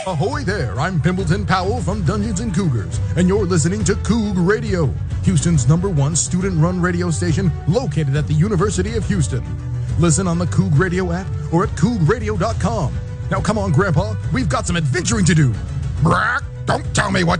Ahoy there, I'm Pimbleton Powell from Dungeons & Cougars, and you're listening to Coug Radio, Houston's #1 student-run radio station located at the University of Houston. Listen on the Coug Radio app or at cougradio.com. Now come on, Grandpa, we've got some adventuring to do. Brack, don't tell me what